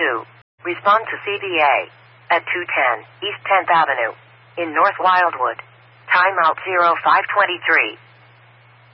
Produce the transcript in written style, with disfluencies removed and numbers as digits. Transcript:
2. Respond to CDA at 210 East 10th Avenue in North Wildwood. Timeout 0523.